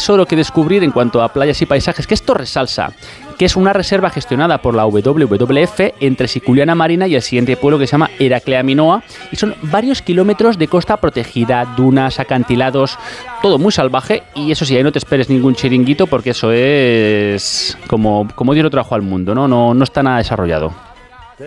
tesoro que descubrir en cuanto a playas y paisajes, que es Torres Salsa, que es una reserva gestionada por la WWF entre Siculiana Marina y el siguiente pueblo que se llama Heraclea Minoa, y son varios kilómetros de costa protegida, dunas, acantilados, todo muy salvaje, y eso sí, ahí no te esperes ningún chiringuito porque eso es como Dios lo trajo al mundo, no está nada desarrollado.